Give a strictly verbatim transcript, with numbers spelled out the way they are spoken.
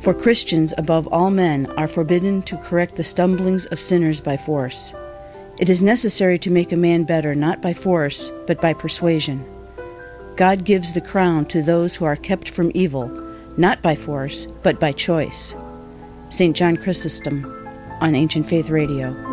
For Christians, above all men, are forbidden to correct the stumblings of sinners by force. It is necessary to make a man better not by force, but by persuasion. God gives the crown to those who are kept from evil, not by force, but by choice. Saint John Chrysostom on Ancient Faith Radio.